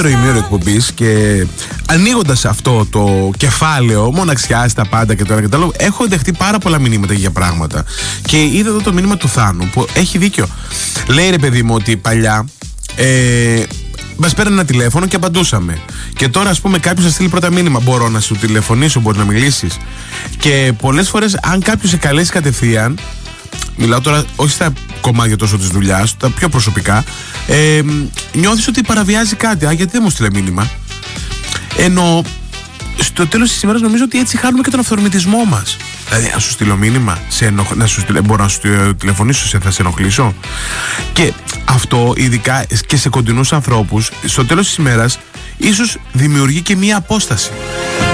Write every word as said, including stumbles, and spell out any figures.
ημίωρο εκπομπής και ανοίγοντας αυτό το κεφάλαιο, μοναξιά τα πάντα και το ένα και το άλλο, έχω δεχτεί πάρα πολλά μηνύματα για πράγματα. Και είδα εδώ το μήνυμα του Θάνου που έχει δίκιο. Λέει ρε παιδί μου ότι παλιά ε, μας πέρανε ένα τηλέφωνο και απαντούσαμε. Και τώρα, ας πούμε, κάποιος θα στείλει πρώτα μήνυμα. Μπορώ να σου τηλεφωνήσω, μπορεί να μιλήσεις. Και πολλές φορές, αν κάποιος σε καλέσει κατευθείαν, μιλάω τώρα όχι στα κομμάτια τόσο της δουλειάς, τα πιο προσωπικά, ε, νιώθεις ότι παραβιάζει κάτι. Α, γιατί δεν μου στείλε μήνυμα. Ενώ στο τέλος της ημέρας νομίζω ότι έτσι χάνουμε και τον αυθορμητισμό μας. Δηλαδή, να σου στείλω μήνυμα, σε ενοχ... να σου στείλω... μπορώ να σου τηλεφωνήσω, σε... θα σε ενοχλήσω. Και αυτό, ειδικά και σε κοντινούς ανθρώπους, στο τέλος της ημέρας, ίσως δημιουργεί και μία απόσταση.